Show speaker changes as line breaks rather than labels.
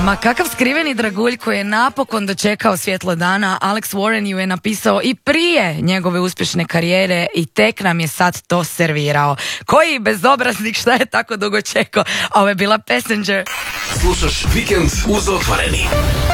Ma kakav skriveni dragulj koji je napokon dočekao svjetlo dana. Alex Warren ju je napisao i prije njegove uspješne karijere i tek nam je sad to servirao. Koji bezobraznik, šta je tako dugo čekao? Ovo je bila Passenger.
Slušaš Vikend uz Otvoreni.